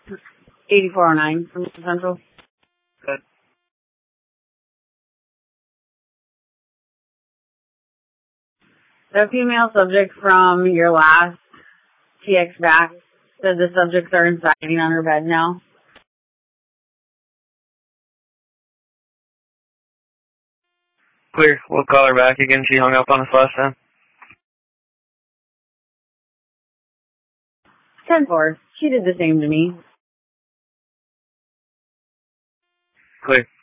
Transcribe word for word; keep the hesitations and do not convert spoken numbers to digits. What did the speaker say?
eighty-four oh nine from Central. Good. The female subject from your last T X back said the subjects are inciting on her bed now. Clear. We'll call her back again. She hung up on us last time. ten four. She did the same to me. Clear.